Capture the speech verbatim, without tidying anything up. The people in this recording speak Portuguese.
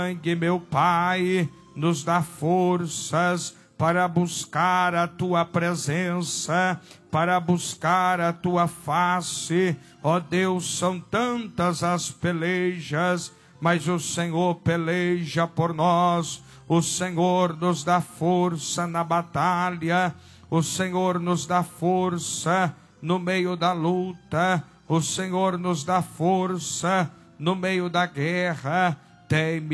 meu Pai, nos dá forças para buscar a Tua presença, para buscar a Tua face. Ó Deus, são tantas as pelejas, mas o Senhor peleja por nós. O Senhor nos dá força na batalha, o Senhor nos dá força no meio da luta, o Senhor nos dá força no meio da guerra. Tem